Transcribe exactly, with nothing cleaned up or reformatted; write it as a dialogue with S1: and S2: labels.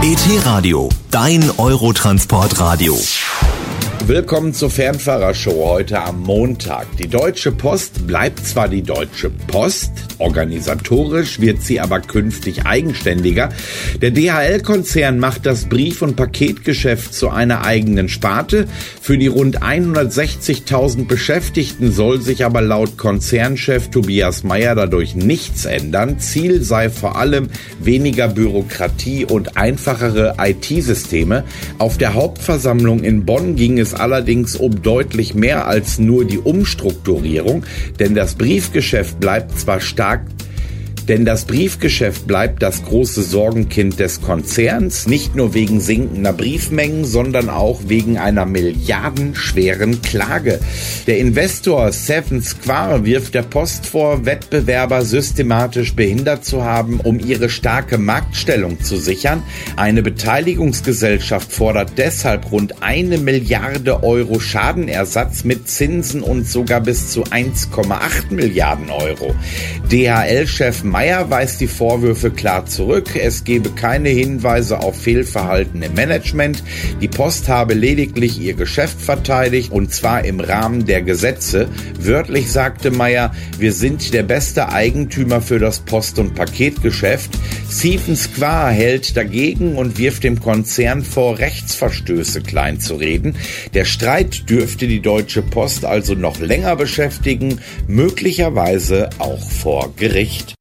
S1: E T-Radio, dein Eurotransport-Radio.
S2: Willkommen zur Fernfahrershow heute am Montag. Die Deutsche Post bleibt zwar die Deutsche Post, organisatorisch wird sie aber künftig eigenständiger. Der D H L-Konzern macht das Brief- und Paketgeschäft zu einer eigenen Sparte. Für die rund hundertsechzigtausend Beschäftigten soll sich aber laut Konzernchef Tobias Meyer dadurch nichts ändern. Ziel sei vor allem weniger Bürokratie und einfachere I T-Systeme. Auf der Hauptversammlung in Bonn ging es allerdings um deutlich mehr als nur die Umstrukturierung, denn das Briefgeschäft bleibt zwar stark Denn das Briefgeschäft bleibt das große Sorgenkind des Konzerns, nicht nur wegen sinkender Briefmengen, sondern auch wegen einer milliardenschweren Klage. Der Investor Seven Square wirft der Post vor, Wettbewerber systematisch behindert zu haben, um ihre starke Marktstellung zu sichern. Eine Beteiligungsgesellschaft fordert deshalb rund eine Milliarde Euro Schadenersatz mit Zinsen und sogar bis zu eins Komma acht Milliarden Euro. D H L-Chef Meyer weist die Vorwürfe klar zurück. Es gebe keine Hinweise auf Fehlverhalten im Management. Die Post habe lediglich ihr Geschäft verteidigt und zwar im Rahmen der Gesetze. Wörtlich sagte Meyer, wir sind der beste Eigentümer für das Post- und Paketgeschäft. Seven Square hält dagegen und wirft dem Konzern vor, Rechtsverstöße kleinzureden. Der Streit dürfte die Deutsche Post also noch länger beschäftigen, möglicherweise auch vor Gericht.